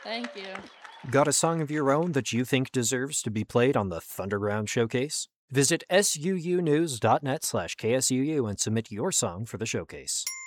Thank you. Got a song of your own that you think deserves to be played on the Thunderground Showcase? Visit suunews.net/KSUU and submit your song for the showcase.